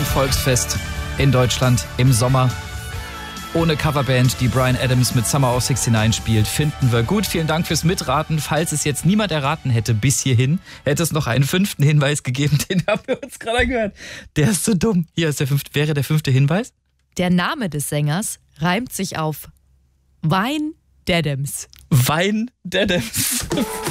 ein Volksfest in Deutschland im Sommer. Ohne Coverband, die Bryan Adams mit Summer of '69 spielt, finden wir gut. Vielen Dank fürs Mitraten. Falls es jetzt niemand erraten hätte bis hierhin, hätte es noch einen 5. Hinweis gegeben. Den haben wir uns gerade gehört. Der ist so dumm. Hier ist wäre der 5. Hinweis. Der Name des Sängers reimt sich auf Wine Dadams. Wine Dadams.